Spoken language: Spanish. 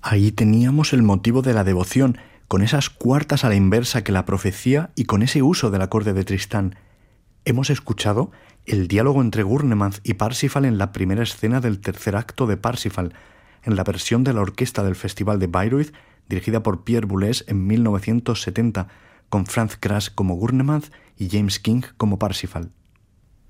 Ahí teníamos el motivo de la devoción, con esas cuartas a la inversa que la profecía y con ese uso del acorde de Tristán. Hemos escuchado el diálogo entre Gurnemanz y Parsifal en la primera escena del tercer acto de Parsifal, en la versión de la orquesta del Festival de Bayreuth, dirigida por Pierre Boulez en 1970, con Franz Kras como Gurnemanz y James King como Parsifal.